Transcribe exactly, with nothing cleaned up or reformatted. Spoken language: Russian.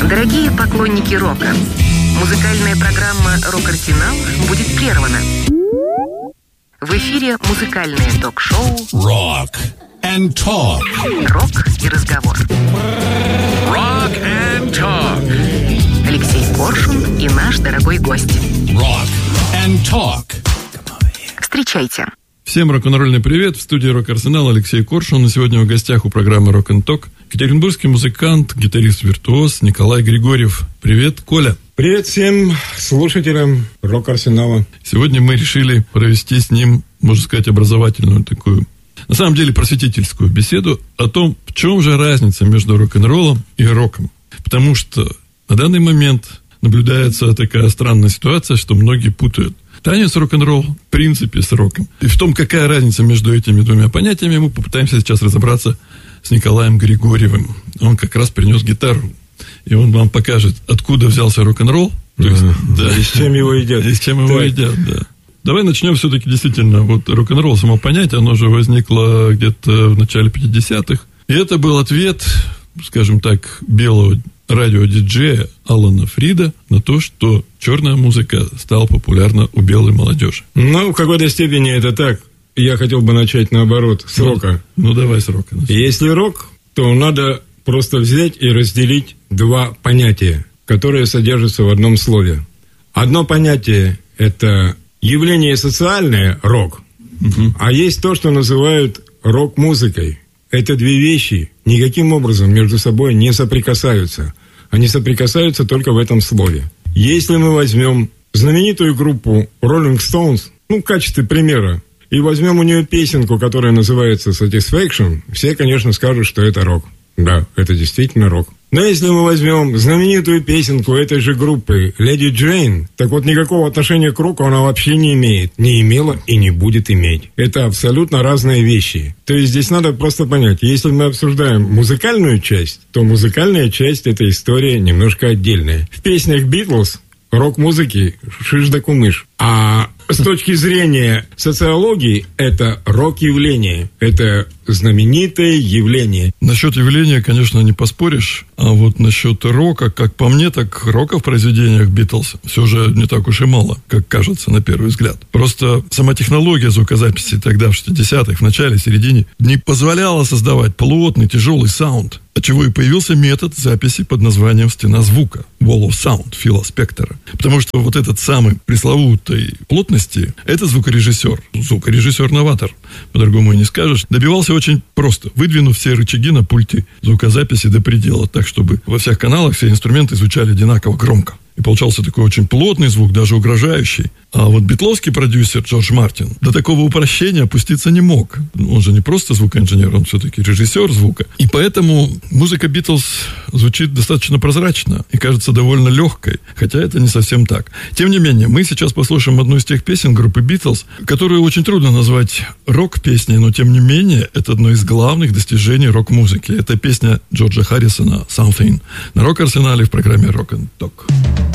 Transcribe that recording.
Дорогие поклонники рока, музыкальная программа «Рок-Арсенал» будет прервана. В эфире музыкальное ток-шоу Rock and Talk. Рок и разговор. Rock and Talk. Алексей Коршун и наш дорогой гость. Rock and Talk. Встречайте. Всем рок-н-ролльный привет. В студии «Рок-Арсенал» Алексей Коршун. И сегодня в гостях у программы «Rock and Talk» екатеринбургский музыкант, гитарист-виртуоз Николай Григорьев. Привет, Коля. Привет всем слушателям «Рок-Арсенала». Сегодня мы решили провести с ним, можно сказать, образовательную такую, на самом деле, просветительскую беседу о том, в чем же разница между рок-н-роллом и роком. Потому что на данный момент наблюдается такая странная ситуация, что многие путают танец рок-н-ролл, в принципе, с роком. И в том, какая разница между этими двумя понятиями, мы попытаемся сейчас разобраться с Николаем Григорьевым. Он как раз принес гитару. И он вам покажет, откуда взялся рок-н-ролл. То есть, uh-huh. да. И с чем его едят. И с чем его так. едят, да. Давай начнем все-таки действительно. Вот рок-н-ролл, само понятие, оно же возникло где-то в начале пятидесятых. И это был ответ, скажем так, белого радиодиджея Алана Фрида на то, что черная музыка стала популярна у белой молодежи. Ну, в какой-то степени это так. Я хотел бы начать наоборот, с ну, рока. Ну, давай с рока. Если рок, то надо просто взять и разделить два понятия, которые содержатся в одном слове. Одно понятие – это явление социальное, рок, угу. А есть то, что называют рок-музыкой. Это две вещи никаким образом между собой не соприкасаются. Они соприкасаются только в этом слове. Если мы возьмем знаменитую группу Rolling Stones, ну, в качестве примера, и возьмем у нее песенку, которая называется Satisfaction, все, конечно, скажут, что это рок. Да, это действительно рок. Но если мы возьмем знаменитую песенку этой же группы Lady Jane, так вот никакого отношения к року она вообще не имеет, не имела и не будет иметь. Это абсолютно разные вещи. То есть здесь надо просто понять, если мы обсуждаем музыкальную часть, то музыкальная часть этой истории немножко отдельная. В песнях Битлз рок-музыки шиш да кумыш. А с точки зрения социологии это рок-явление. Это знаменитое явление. Насчет явления, конечно, не поспоришь. А вот насчет рока, как по мне, так рока в произведениях Битлз все же не так уж и мало, как кажется на первый взгляд. Просто сама технология звукозаписи тогда, в шестидесятых, в начале, середине, не позволяла создавать плотный, тяжелый саунд. Отчего и появился метод записи под названием «Стена звука» Wall of Sound Фила Спектора. Потому что вот этот самый пресловутой плотности – это звукорежиссер, звукорежиссер-новатор, по-другому и не скажешь, добивался очень просто, выдвинув все рычаги на пульте звукозаписи до предела, так, чтобы во всех каналах все инструменты звучали одинаково громко. И получался такой очень плотный звук, даже угрожающий. А вот битловский продюсер Джордж Мартин до такого упрощения опуститься не мог. Он же не просто звукоинженер, он все-таки режиссер звука. И поэтому музыка Битлз звучит достаточно прозрачно и кажется довольно легкой, хотя это не совсем так. Тем не менее, мы сейчас послушаем одну из тех песен группы Битлз, которую очень трудно назвать рок-песней, но тем не менее это одно из главных достижений рок-музыки. Это песня Джорджа Харрисона «Something» на Рок-Арсенале в программе Rock and Talk.